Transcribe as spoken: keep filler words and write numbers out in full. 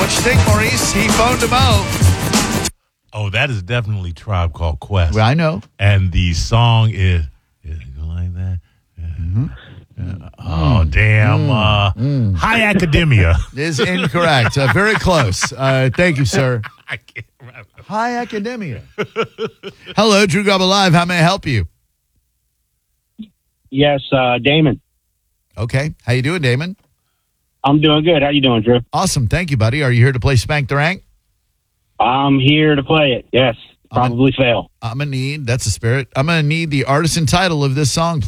What you think, Maurice? He phoned him out. Oh, that is definitely Tribe Called Quest. Well, I know. And the song is, is it go like that? Yeah. Mm-hmm. Yeah. Oh, mm. damn. Mm. Uh, mm. High Academia. Is incorrect. Uh, very close. Uh, thank you, sir. I can't remember. High Academia. Hello, Drew Garbo Live. How may I help you? Yes, uh, Damon. Okay. How you doing, Damon? I'm doing good. How you doing, Drew? Awesome. Thank you, buddy. Are you here to play Spank the Rank? I'm here to play it. Yes. Probably I'm gonna, fail. I'm going to need, that's the spirit. I'm going to need the artist and title of this song, please.